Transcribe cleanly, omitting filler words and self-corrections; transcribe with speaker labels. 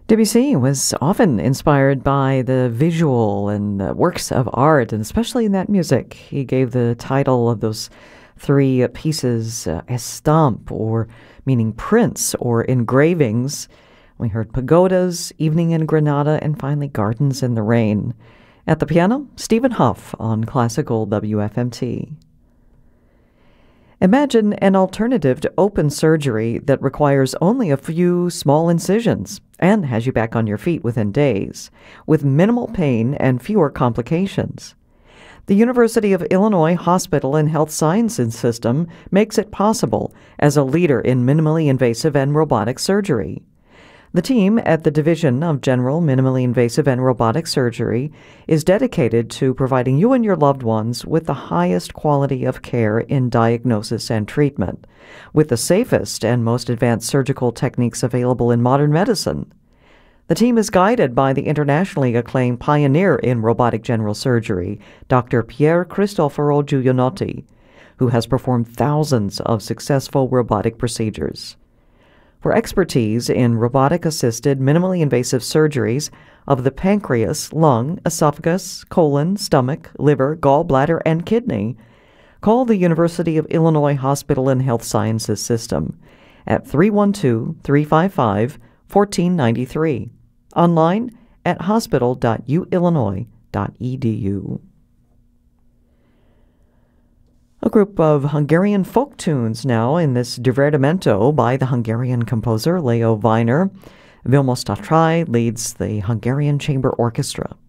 Speaker 1: Debussy was often inspired by the visual and works of art, and especially in that music. He gave the title of those three pieces estampe, or meaning prints or engravings. We heard Pagodas, Evening in Granada, and finally Gardens in the Rain. At the piano, Stephen Hough on Classical WFMT. Imagine an alternative to open surgery that requires only a few small incisions and has you back on your feet within days, with minimal pain and fewer complications. The University of Illinois Hospital and Health Sciences System makes it possible as a leader in minimally invasive and robotic surgery. The team at the Division of General Minimally Invasive and Robotic Surgery is dedicated to providing you and your loved ones with the highest quality of care in diagnosis and treatment, with the safest and most advanced surgical techniques available in modern medicine. The team is guided by the internationally acclaimed pioneer in robotic general surgery, Dr. Pier Cristoforo Giulianotti, who has performed thousands of successful robotic procedures. For expertise in robotic-assisted minimally invasive surgeries of the pancreas, lung, esophagus, colon, stomach, liver, gallbladder, and kidney, call the University of Illinois Hospital and Health Sciences System at 312-355-1493. Online at hospital.uillinois.edu. A group of Hungarian folk tunes now in this Divertimento by the Hungarian composer Leo Weiner. Vilmos Tatrai leads the Hungarian Chamber Orchestra.